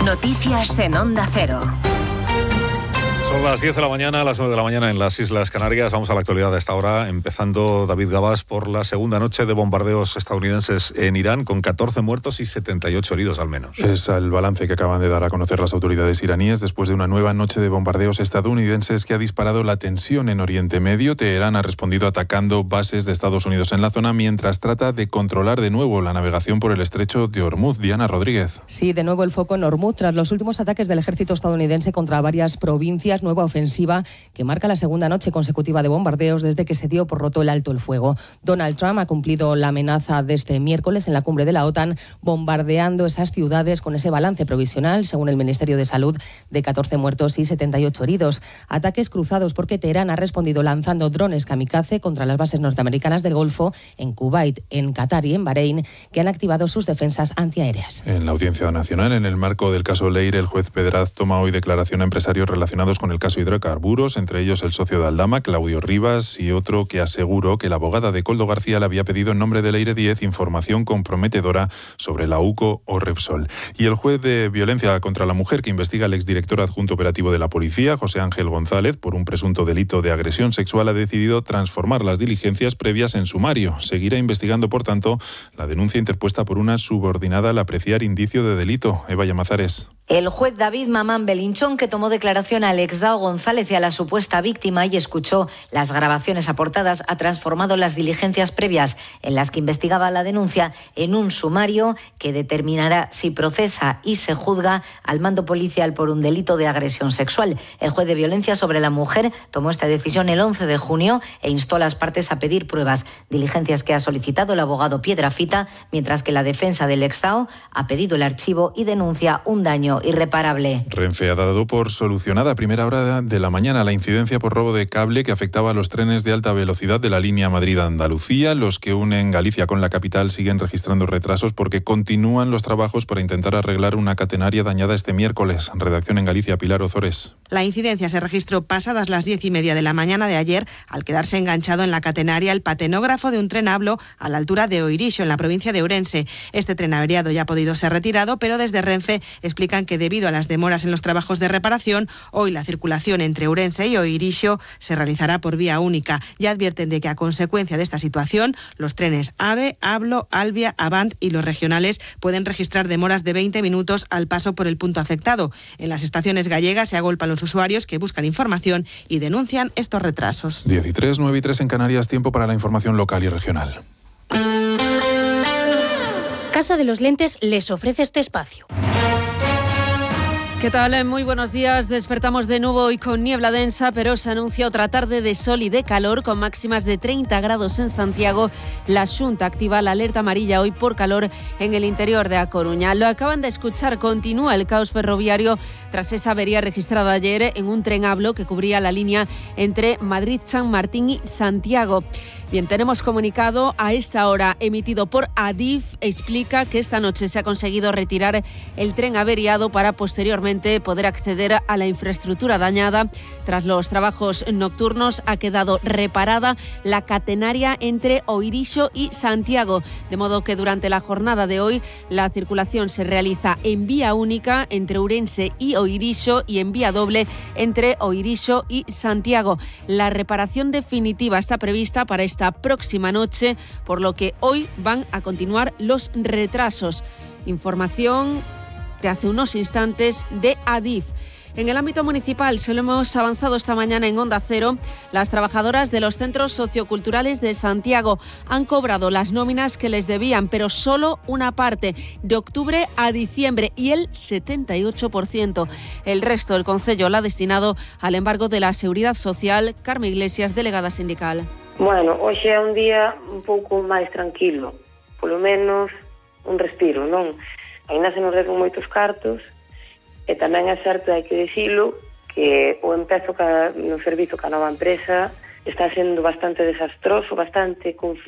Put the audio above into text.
Noticias en Onda Cero. Son las 10 de la mañana, las 9 de la mañana en las Islas Canarias. Vamos a la actualidad de esta hora, empezando, David Gabás, por la segunda noche de bombardeos estadounidenses en Irán, con 14 muertos y 78 heridos al menos. Es el balance que acaban de dar a conocer las autoridades iraníes después de una nueva noche de bombardeos estadounidenses que ha disparado la tensión en Oriente Medio. Teherán ha respondido atacando bases de Estados Unidos en la zona, mientras trata de controlar de nuevo la navegación por el estrecho de Hormuz. Diana Rodríguez. Sí, de nuevo el foco en Hormuz, tras los últimos ataques del ejército estadounidense contra varias provincias. Nueva ofensiva que marca la segunda noche consecutiva de bombardeos desde que se dio por roto el alto el fuego. Donald Trump ha cumplido la amenaza de este miércoles en la cumbre de la OTAN, bombardeando esas ciudades con ese balance provisional, según el Ministerio de Salud, de 14 muertos y 78 heridos. Ataques cruzados porque Teherán ha respondido lanzando drones kamikaze contra las bases norteamericanas del Golfo, en Kuwait, en Qatar y en Bahrein, que han activado sus defensas antiaéreas. En la Audiencia Nacional, en el marco del caso Leire, el juez Pedraz toma hoy declaración a empresarios relacionados con el caso hidrocarburos, entre ellos el socio de Aldama, Claudio Rivas, y otro que aseguró que la abogada de Koldo García le había pedido en nombre de Leire 10 información comprometedora sobre la UCO o Repsol. Y el juez de violencia contra la mujer que investiga al exdirector adjunto operativo de la policía, José Ángel González, por un presunto delito de agresión sexual, ha decidido transformar las diligencias previas en sumario. Seguirá investigando, por tanto, la denuncia interpuesta por una subordinada al apreciar indicio de delito. Eva Llamazares. El juez David Mamán Belinchón, que tomó declaración al exdao González y a la supuesta víctima y escuchó las grabaciones aportadas, ha transformado las diligencias previas en las que investigaba la denuncia en un sumario que determinará si procesa y se juzga al mando policial por un delito de agresión sexual. El juez de violencia sobre la mujer tomó esta decisión el 11 de junio e instó a las partes a pedir pruebas, diligencias que ha solicitado el abogado Piedrafita, mientras que la defensa del exdao ha pedido el archivo y denuncia un daño irreparable. Renfe ha dado por solucionada a primera hora de la mañana la incidencia por robo de cable que afectaba a los trenes de alta velocidad de la línea Madrid-Andalucía. Los que unen Galicia con la capital siguen registrando retrasos porque continúan los trabajos para intentar arreglar una catenaria dañada este miércoles. Redacción en Galicia, Pilar Ozores. La incidencia se registró pasadas las 10:30 de la mañana de ayer al quedarse enganchado en la catenaria el patenógrafo de un tren Ablo a la altura de Oirixo, en la provincia de Ourense. Este tren averiado ya ha podido ser retirado, pero desde Renfe explican que debido a las demoras en los trabajos de reparación, hoy la circulación entre Ourense y Oirixo se realizará por vía única. Ya advierten de que a consecuencia de esta situación, los trenes AVE, Ablo, Albia, Avant y los regionales pueden registrar demoras de 20 minutos al paso por el punto afectado. En las estaciones gallegas se agolpan los usuarios que buscan información y denuncian estos retrasos. 10:03, 9:03 en Canarias, tiempo para la información local y regional. Casa de los Lentes les ofrece este espacio. ¿Qué tal? Muy buenos días. Despertamos de nuevo hoy con niebla densa, pero se anuncia otra tarde de sol y de calor con máximas de 30 grados en Santiago. La Xunta activa la alerta amarilla hoy por calor en el interior de A Coruña. Lo acaban de escuchar, continúa el caos ferroviario tras esa avería registrada ayer en un tren Ablo que cubría la línea entre Madrid, San Martín y Santiago. Bien, tenemos comunicado a esta hora emitido por Adif. Explica que esta noche se ha conseguido retirar el tren averiado para posteriormente poder acceder a la infraestructura dañada. Tras los trabajos nocturnos ha quedado reparada la catenaria entre Oirixo y Santiago, de modo que durante la jornada de hoy la circulación se realiza en vía única entre Ourense y Oirixo y en vía doble entre Oirixo y Santiago. La reparación definitiva está prevista para esta próxima noche, por lo que hoy van a continuar los retrasos. Información de hace unos instantes de Adif. En el ámbito municipal, se lo hemos avanzado esta mañana en Onda Cero, las trabajadoras de los centros socioculturales de Santiago han cobrado las nóminas que les debían, pero solo una parte, de octubre a diciembre, y el 78%. El resto del concello la ha destinado al embargo de la Seguridad Social. Carmen Iglesias, delegada sindical. Bueno, hoxe é un día un pouco máis tranquilo, polo menos un respiro, non? Ainda se nos deben moitos cartos, e tamén é certo, hai que dicilo, que o empezo no servizo ca nova empresa está sendo bastante desastroso, bastante